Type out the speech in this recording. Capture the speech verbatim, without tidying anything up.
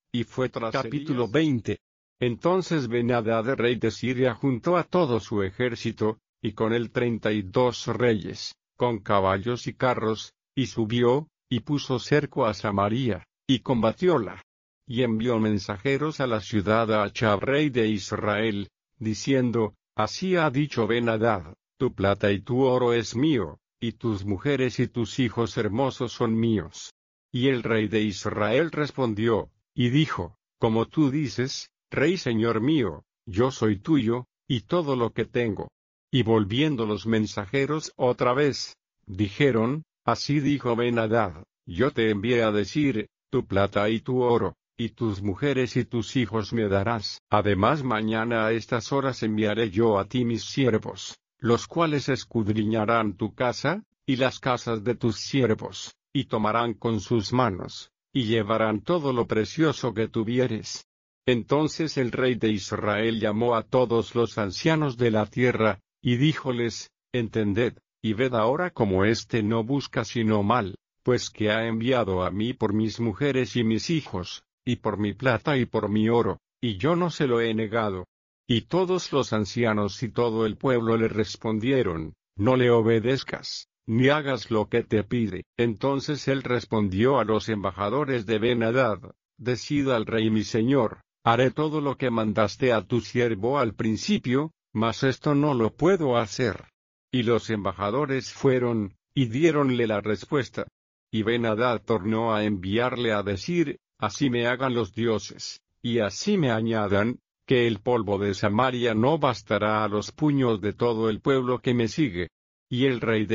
Y fue tras Capítulo veinte. Entonces Ben-Hadad, rey de Siria, juntó a todo su ejército, y con él treinta y dos reyes, con caballos y carros, y subió, y puso cerco a Samaria, y combatióla. Y envió mensajeros a la ciudad a Achab, rey de Israel, diciendo: Así ha dicho Ben-Hadad, tu plata y tu oro es mío, y tus mujeres y tus hijos hermosos son míos. Y el rey de Israel respondió, y dijo: Como tú dices, Rey señor mío, yo soy tuyo, y todo lo que tengo. Y volviendo los mensajeros otra vez, dijeron: Así dijo Ben-Hadad, yo te envié a decir, tu plata y tu oro, y tus mujeres y tus hijos me darás. Además mañana a estas horas enviaré yo a ti mis siervos, los cuales escudriñarán tu casa, y las casas de tus siervos, y tomarán con sus manos, y llevarán todo lo precioso que tuvieres. Entonces el rey de Israel llamó a todos los ancianos de la tierra, y díjoles: Entended, y ved ahora cómo éste no busca sino mal, pues que ha enviado a mí por mis mujeres y mis hijos, y por mi plata y por mi oro, y yo no se lo he negado. Y todos los ancianos y todo el pueblo le respondieron: No le obedezcas, ni hagas lo que te pide. Entonces él respondió a los embajadores de Ben-Hadad: Decid al rey mi señor: Haré todo lo que mandaste a tu siervo al principio, mas esto no lo puedo hacer. Y los embajadores fueron, y diéronle la respuesta. Y Ben-Hadad tornó a enviarle a decir: Así me hagan los dioses, y así me añadan, que el polvo de Samaria no bastará a los puños de todo el pueblo que me sigue. Y el rey de